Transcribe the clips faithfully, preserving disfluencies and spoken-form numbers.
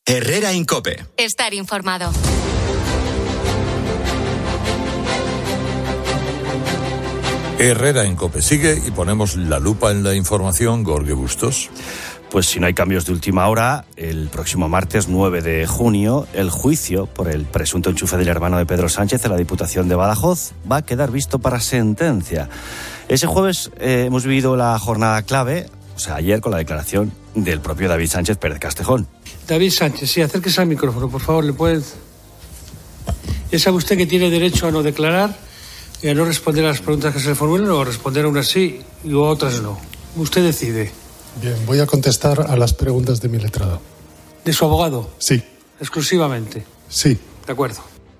Herrera Incope. Estar informado. Herrera Incope sigue y ponemos la lupa en la información. Jorge Bustos. Pues si no hay cambios de última hora, el próximo martes nueve de junio, el juicio por el presunto enchufe del hermano de Pedro Sánchez en la Diputación de Badajoz va a quedar visto para sentencia. Ese jueves eh, hemos vivido la jornada clave, o sea, ayer, con la declaración del propio David Sánchez Pérez Castejón. David Sánchez, sí, acérquese al micrófono, por favor, ¿le puede...? Ya sabe usted que tiene derecho a no declarar y a no responder a las preguntas que se le formulen, o a responder a unas sí y a otras no. Usted decide. Bien, voy a contestar a las preguntas de mi letrado. ¿De su abogado? Sí. ¿Exclusivamente? Sí. De acuerdo.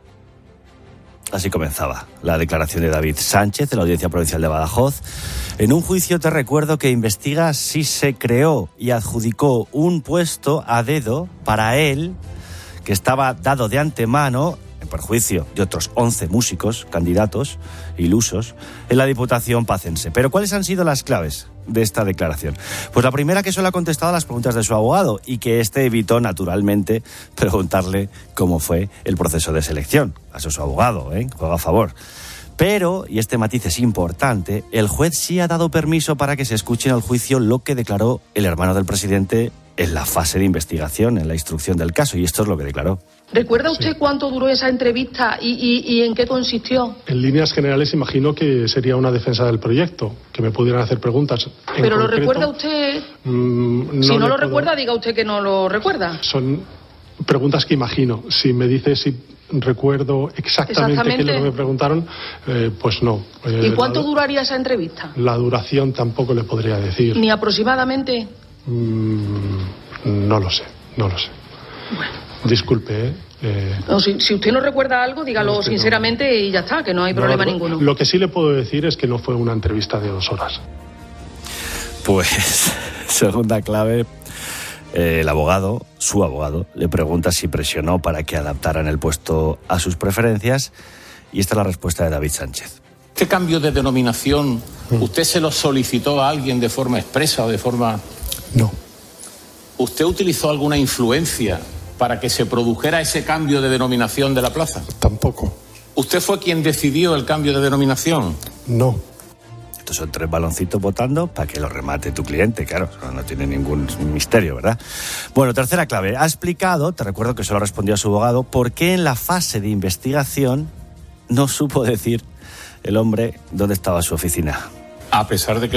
Así comenzaba la declaración de David Sánchez en la Audiencia Provincial de Badajoz. En un juicio, te recuerdo, que investiga si se creó y adjudicó un puesto a dedo para él, que estaba dado de antemano, en perjuicio de otros once músicos, candidatos ilusos, en la Diputación pacense. Pero ¿cuáles han sido las claves de esta declaración? Pues la primera, que solo ha contestado a las preguntas de su abogado y que éste evitó naturalmente preguntarle cómo fue el proceso de selección. A su abogado, ¿eh? Juega a favor. Pero, y este matiz es importante, el juez sí ha dado permiso para que se escuche en el juicio lo que declaró el hermano del presidente en la fase de investigación, en la instrucción del caso, y esto es lo que declaró. ¿Recuerda usted Sí. cuánto duró esa entrevista y, y, y en qué consistió? En líneas generales imagino que sería una defensa del proyecto, que me pudieran hacer preguntas. En ¿Pero lo concreto, recuerda usted? mm, Si no le lo puedo- recuerda, diga usted que no lo recuerda. Son preguntas que imagino. Si me dice si recuerdo exactamente, Exactamente. qué es lo que me preguntaron, eh, pues no. Eh, ¿Y cuánto la, duraría esa entrevista? la duración tampoco le podría decir. ¿Ni aproximadamente? Mm, no lo sé, no lo sé. Disculpe, ¿eh? Eh, No, si, si usted no recuerda algo, dígalo No, pero- sinceramente y ya está, que no hay no, problema lo- ninguno. Lo que sí le puedo decir es que no fue una entrevista de dos horas. Pues, segunda clave, eh, el abogado, su abogado, le pregunta si presionó para que adaptaran el puesto a sus preferencias, y esta es la respuesta de David Sánchez. ¿Este cambio de denominación, usted se lo solicitó a alguien de forma expresa o de forma...? No, ¿Usted utilizó alguna influencia para que se produjera ese cambio de denominación de la plaza? tampoco. ¿Usted fue quien decidió el cambio de denominación? No. Estos son tres baloncitos votando para que lo remate tu cliente, claro, no tiene ningún misterio, ¿verdad? Bueno, tercera clave. Ha explicado, te recuerdo que solo respondió a su abogado, por qué en la fase de investigación no supo decir el hombre dónde estaba su oficina. A pesar de que